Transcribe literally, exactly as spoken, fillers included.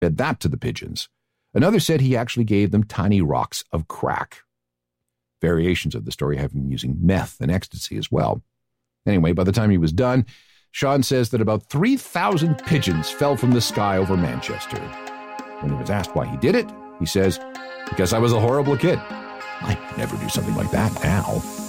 fed that to the pigeons. Another said he actually gave them tiny rocks of crack. Variations of the story have him using meth and ecstasy as well. Anyway, by the time he was done, Sean says that about three thousand pigeons fell from the sky over Manchester. When he was asked why he did it, he says, "Because I was a horrible kid. I'd never do something like that now."